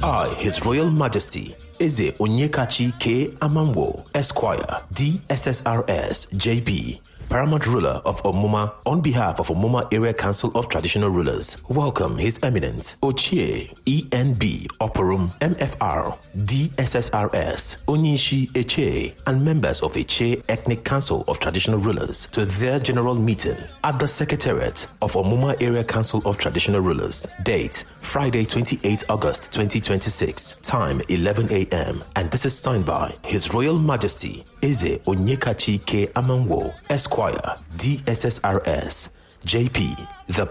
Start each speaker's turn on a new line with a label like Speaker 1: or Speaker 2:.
Speaker 1: I, His Royal Majesty, Eze Onyekachi K. Amamwo, Esquire, DSSRS, JP, Paramount Ruler of Omuma, on behalf of Omuma Area Council of Traditional Rulers, welcome His Eminence, Ochie, ENB, Oporum, MFR, DSSRS, Onishi Eche, and members of Eche Ethnic Council of Traditional Rulers to their general meeting at the Secretariat of Omuma Area Council of Traditional Rulers. Date, Friday, 28 August 2026. Time, 11 a.m. And this is signed by His Royal Majesty, Eze Onyekachi K. Amamwo, Esquire, DSSRS, JP, the